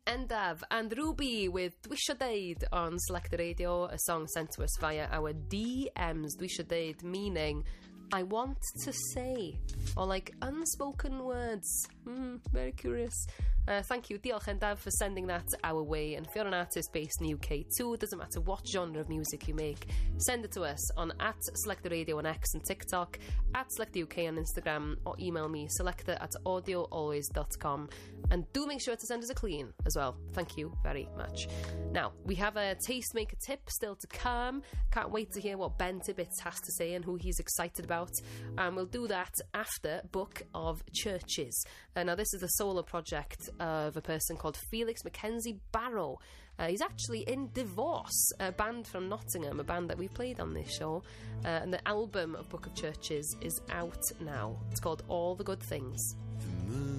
Endaf and Ruby with Dwisio Deud on Selector Radio, a song sent to us via our DMs. Dwisio Deud meaning I want to say, or like unspoken words. Very curious. Thank you, Diolch Endaf, for sending that our way. And if you're an artist based in the UK too, it doesn't matter what genre of music you make, send it to us on @SelectorRadio on X and TikTok, @SelectorUK on Instagram, or email me selector@audioalways.com. And do make sure to send us a clean as well. Thank you very much. Now, we have a Tastemaker tip still to come. Can't wait to hear what Ben Tibbetts has to say and who he's excited about. And we'll do that after Book of Churches. Now, this is the solo project of a person called Felix Mackenzie Barrow. He's actually in Divorce, a band from Nottingham, a band that we've played on this show. And the album of Book of Churches is out now. It's called All the Good Things. The moon